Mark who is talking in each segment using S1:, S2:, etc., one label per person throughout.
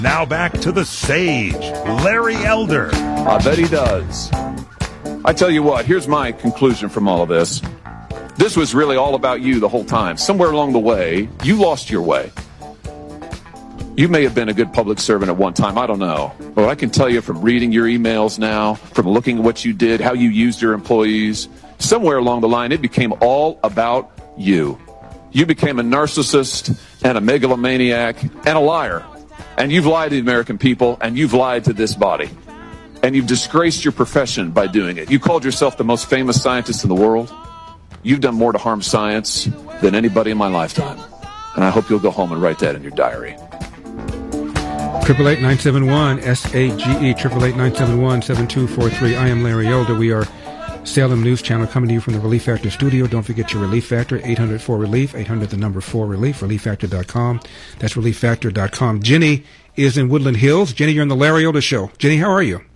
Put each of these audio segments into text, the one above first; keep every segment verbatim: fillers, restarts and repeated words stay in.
S1: Now back to the sage, Larry Elder.
S2: I bet he does. I tell you what, here's my conclusion from all of this. This was really all about you the whole time. Somewhere along the way, you lost your way. You may have been a good public servant at one time, I don't know. But I can tell you from reading your emails now, from looking at what you did, how you used your employees, somewhere along the line, it became all about you. You became a narcissist and a megalomaniac and a liar. And you've lied to the American people, and you've lied to this body. And you've disgraced your profession by doing it. You called yourself the most famous scientist in the world. You've done more to harm science than anybody in my lifetime. And I hope you'll go home and write that in your diary.
S3: Triple eight nine seven one S A G E triple eight nine seven one seven two four three. I am Larry Elder. We are Salem News Channel coming to you from the Relief Factor studio. Don't forget your Relief Factor, eight hundred four relief, eight hundred the number four relief, relief factor dot com. That's relief factor dot com. Jenny is in Woodland Hills. Jenny, you're on the Larry Elder Show. Jenny, how are you?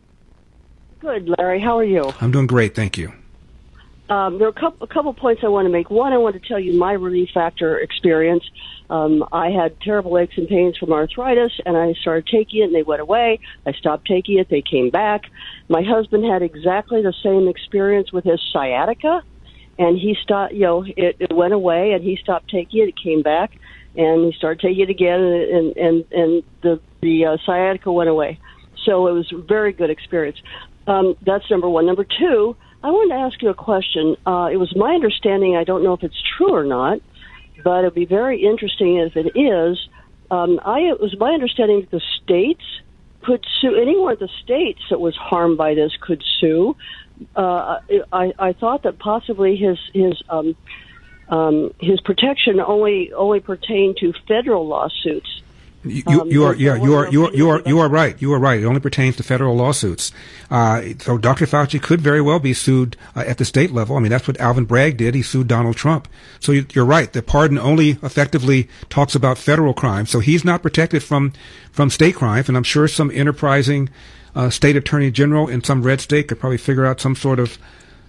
S4: Good, Larry. How are you?
S3: I'm doing great, thank you.
S4: Um, there are a couple, a couple points I want to make. One, I want to tell you my Relief Factor experience. Um, I had terrible aches and pains from arthritis, and I started taking it, and they went away. I stopped taking it. They came back. My husband had exactly the same experience with his sciatica, and he stopped, you know, it, it went away, and he stopped taking it. It came back, and he started taking it again, and, and, and the, the uh, sciatica went away. So it was a very good experience. Um, that's number one. Number two, I wanted to ask you a question. Uh, it was my understanding, I don't know if it's true or not, but it would be very interesting if it is. Um, I, it was my understanding that the states could sue, anyone at the states that was harmed by this could sue. Uh, I, I thought that possibly his his um, um, his protection only only pertained to federal lawsuits.
S3: You, you, you are, yeah, you are, you are, you are, you are right. You are right. It only pertains to federal lawsuits. Uh, so Doctor Fauci could very well be sued uh, at the state level. I mean, that's what Alvin Bragg did. He sued Donald Trump. So you, you're right. The pardon only effectively talks about federal crimes. So he's not protected from, from state crimes. And I'm sure some enterprising, uh, state attorney general in some red state could probably figure out some sort of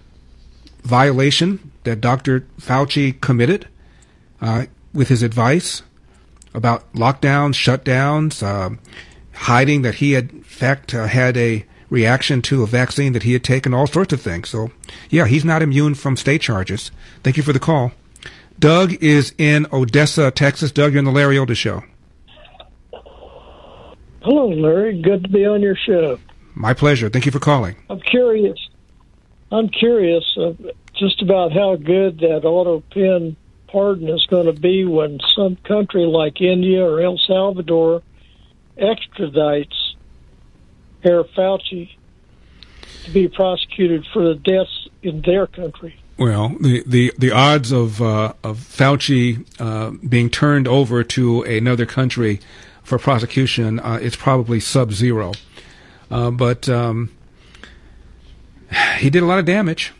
S3: violation that Doctor Fauci committed, uh, with his advice about lockdowns, shutdowns, uh, hiding that he had, in fact, uh, had a reaction to a vaccine that he had taken, all sorts of things. So, yeah, he's not immune from state charges. Thank you for the call. Doug is in Odessa, Texas. Doug, you're on the Larry Elder Show.
S5: Hello, Larry. Good to be on your show.
S3: My pleasure. Thank you for calling.
S5: I'm curious. I'm curious uh, just about how good that auto pen pardon is going to be when some country like India or El Salvador extradites Herr Fauci to be prosecuted for the deaths in their country.
S3: Well, the, the, the odds of uh, of Fauci uh, being turned over to another country for prosecution uh, is probably sub-zero. Uh, but um, he did a lot of damage.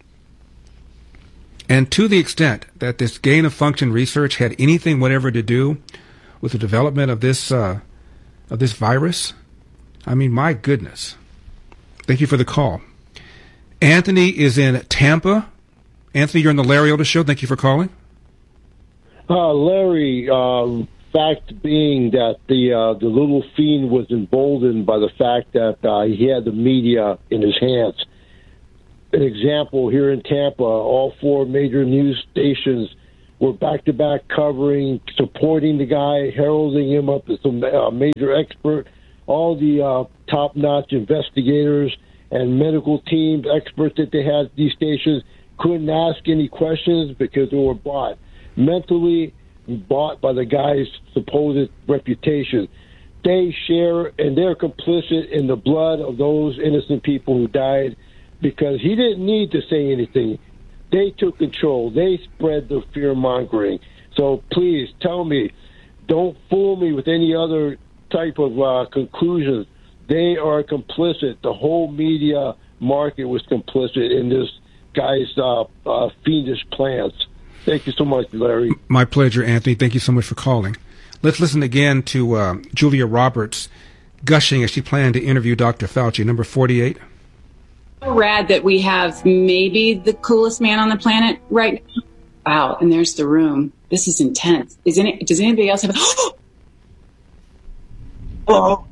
S3: And to the extent that this gain-of-function research had anything whatever to do with the development of this uh, of this virus, I mean, my goodness. Thank you for the call. Anthony is in Tampa. Anthony, you're on the Larry Elder Show. Thank you for calling.
S6: Uh, Larry, uh, fact being that the uh, the little fiend was emboldened by the fact that uh, he had the media in his hands. An example, here in Tampa, all four major news stations were back-to-back covering, supporting the guy, heralding him up as a uh, major expert. All the uh, top-notch investigators and medical teams, experts that they had at these stations, couldn't ask any questions because they were bought. Mentally bought by the guy's supposed reputation. They share, and they're complicit in the blood of those innocent people who died, because he didn't need to say anything. They took control. They spread the fear-mongering. So please tell me, don't fool me with any other type of uh, conclusions. They are complicit. The whole media market was complicit in this guy's uh, uh, fiendish plans. Thank you so much, Larry. My pleasure, Anthony. Thank you so much for calling. Let's listen again to uh, Julia Roberts gushing as she planned to interview Doctor Fauci, number forty-eight.
S7: Rad that we have maybe the coolest man on the planet right now. Wow, and there's the room. This is intense. Is any, does anybody else have a...
S8: Hello.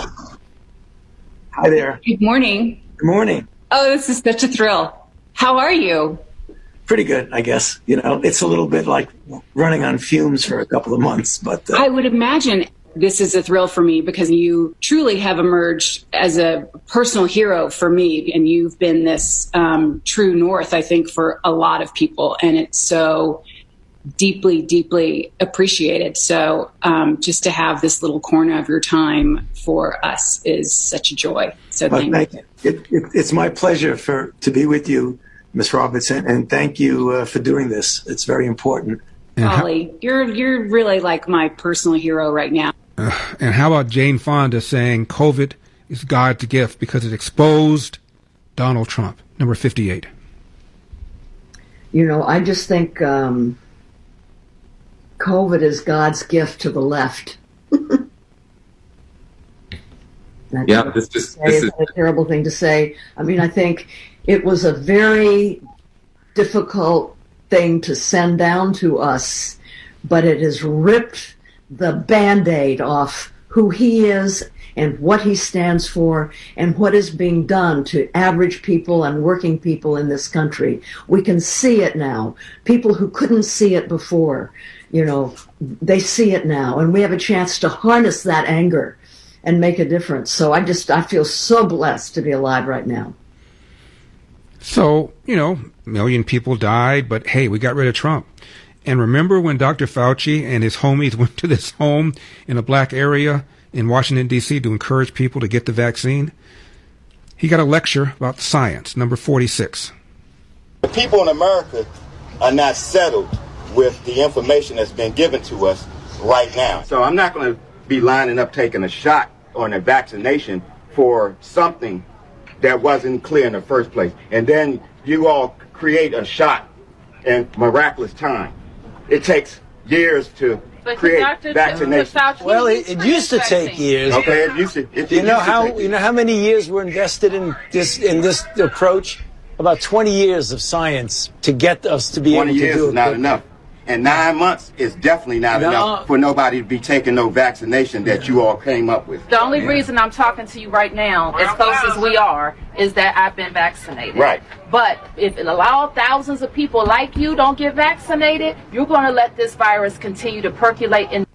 S8: Hi there.
S7: Good morning.
S8: Good morning.
S7: Oh, this is such a thrill. How are you?
S8: Pretty good, I guess. You know, it's a little bit like running on fumes for a couple of months, but uh,
S7: I would imagine this is a thrill for me because you truly have emerged as a personal hero for me, and you've been this um, true north, I think, for a lot of people, and it's so deeply, deeply appreciated. So um, just to have this little corner of your time for us is such a joy. So
S8: well,
S7: thank,
S8: thank
S7: you.
S8: you. It, it, it's my pleasure for to be with you, Miz Robertson, and thank you uh, for doing this. It's very important.
S7: Holly, you're you're really like my personal hero right now.
S3: Uh, and how about Jane Fonda saying COVID is God's gift because it exposed Donald Trump? Number fifty-eight.
S9: You know, I just think um, COVID is God's gift to the left. That's
S10: yeah, this is this is
S9: a terrible thing to say. I mean, I think it was a very difficult thing to send down to us, but it has ripped the Band-Aid off who he is and what he stands for and what is being done to average people and working people in this country. We can see it now. People who couldn't see it before, you know, they see it now, and we have a chance to harness that anger and make a difference. So I just, I feel so blessed to be alive right now.
S3: So, you know, a million people died, but hey, we got rid of Trump. And remember when Doctor Fauci and his homies went to this home in a black area in Washington, D C to encourage people to get the vaccine? He got a lecture about science, number forty-six.
S11: The people in America are not settled with the information that's been given to us right now. So I'm not going to be lining up taking a shot on a vaccination for something that wasn't clear in the first place. And then you all create a shot in miraculous time. It takes years to
S12: but
S11: create
S12: Doctor
S11: vaccination.
S12: Well, it, it used to take years.
S11: Okay, it used to. It,
S12: you
S11: it
S12: know
S11: used
S12: how
S11: to
S12: you know how many years were invested in this in this approach? About twenty years of science to get us to be able to do it.
S11: twenty years is not enough. And nine months is definitely not
S12: no.
S11: enough for nobody to be taking no vaccination that you all came up with.
S12: The only yeah. reason I'm talking to you right now, as close as we are, is that I've been vaccinated.
S11: Right.
S12: But if it allows thousands of people like you don't get vaccinated, you're going to let this virus continue to percolate in.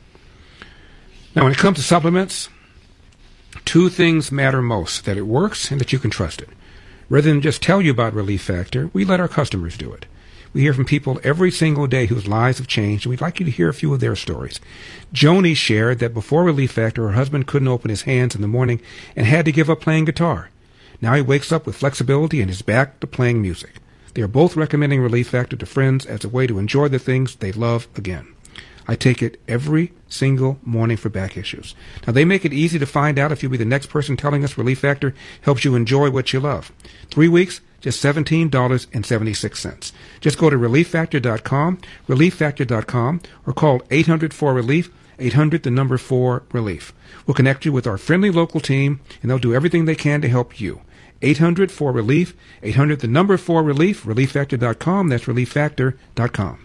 S3: Now, when it comes to supplements, two things matter most: that it works and that you can trust it. Rather than just tell you about Relief Factor, we let our customers do it. We hear from people every single day whose lives have changed, and we'd like you to hear a few of their stories. Joni shared that before Relief Factor, her husband couldn't open his hands in the morning and had to give up playing guitar. Now he wakes up with flexibility and is back to playing music. They are both recommending Relief Factor to friends as a way to enjoy the things they love again. I take it every single morning for back issues. Now, they make it easy to find out if you'll be the next person telling us Relief Factor helps you enjoy what you love. Three weeks, just seventeen dollars and seventy-six cents. Just go to relief factor dot com, relief factor dot com, or call eight hundred four relief, eight hundred the number four relief. We'll connect you with our friendly local team, and they'll do everything they can to help you. eight hundred four relief, eight hundred the number four relief, relief factor dot com. That's relief factor dot com.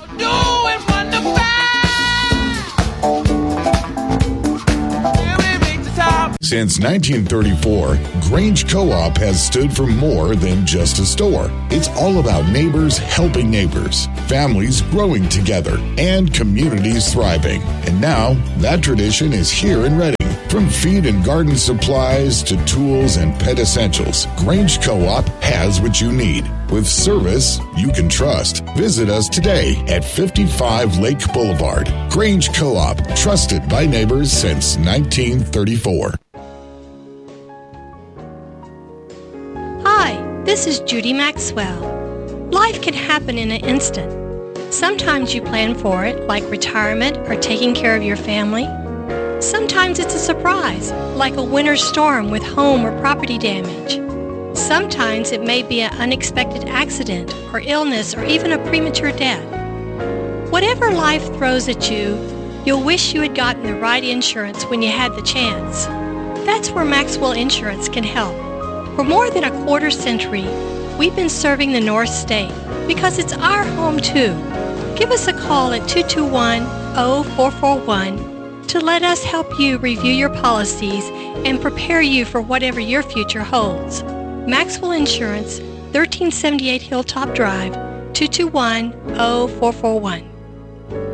S13: Since nineteen thirty-four, Grange Co-op has stood for more than just a store. It's all about neighbors helping neighbors, families growing together, and communities thriving. And now, that tradition is here in Reading. From feed and garden supplies to tools and pet essentials, Grange Co-op has what you need. With service you can trust. Visit us today at fifty-five Lake Boulevard. Grange Co-op, trusted by neighbors since nineteen thirty-four.
S14: Hi, this is Judy Maxwell. Life can happen in an instant. Sometimes you plan for it, like retirement or taking care of your family. Sometimes it's a surprise, like a winter storm with home or property damage. Sometimes it may be an unexpected accident or illness or even a premature death. Whatever life throws at you, you'll wish you had gotten the right insurance when you had the chance. That's where Maxwell Insurance can help. For more than a quarter century, we've been serving the North State because it's our home too. Give us a call at two two one, oh four four one to let us help you review your policies and prepare you for whatever your future holds. Maxwell Insurance, thirteen seventy-eight Hilltop Drive, two two one, zero four four one.